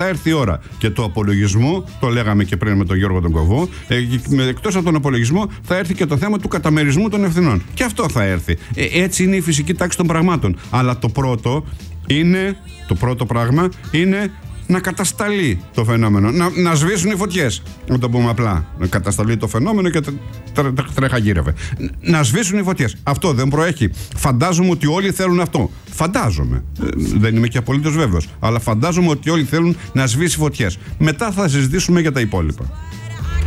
έρθει η ώρα και του απολογισμού, το λέγαμε και πριν με τον Γιώργο τον Κοβό, εκτός από τον απολογισμό θα έρθει και το θέμα του καταμερισμού των ευθυνών. Και αυτό θα έρθει. Έτσι είναι η φυσική τάξη των πραγμάτων. Αλλά το πρώτο πράγμα είναι να κατασταλεί το φαινόμενο. Να σβήσουν οι φωτιές. Να το πούμε απλά. Να κατασταλεί το φαινόμενο και τρέχα γύρευε. Να σβήσουν οι φωτιές. Αυτό δεν προέχει. Φαντάζομαι ότι όλοι θέλουν αυτό. Φαντάζομαι. Δεν είμαι και απολύτως βέβαιος. Αλλά φαντάζομαι ότι όλοι θέλουν να σβήσει φωτιές. Μετά θα συζητήσουμε για τα υπόλοιπα.